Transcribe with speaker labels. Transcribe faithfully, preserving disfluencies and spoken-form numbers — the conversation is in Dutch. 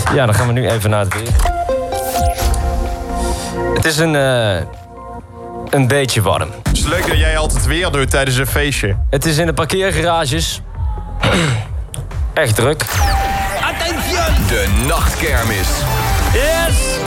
Speaker 1: Ja, dan gaan we nu even naar het weer. Het is een, uh, een beetje warm.
Speaker 2: Het is leuk dat jij altijd weer doet tijdens een feestje.
Speaker 1: Het is in de parkeergarages echt druk.
Speaker 3: De nachtkermis.
Speaker 1: Yes!